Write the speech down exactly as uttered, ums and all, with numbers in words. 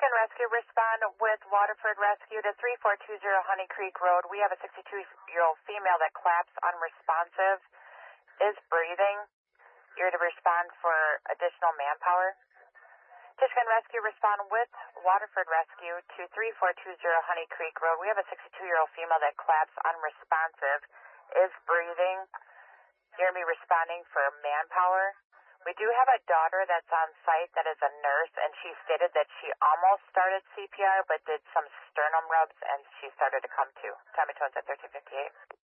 Fishing Rescue, respond with Waterford Rescue to three four two zero Honey Creek Road. We have a sixty-two-year-old female that collapsed unresponsive, is breathing. You're to respond for additional manpower. Fishing Rescue, respond with Waterford Rescue to three four two zero Honey Creek Road. We have a sixty-two-year-old female that collapsed unresponsive, is breathing. You're going to be responding for manpower. We do have a daughter that's on site that is a nurse, and she stated that she almost started C P R but did some sternum rubs, and she started to come to. Tommy Tones at thirteen fifty-eight.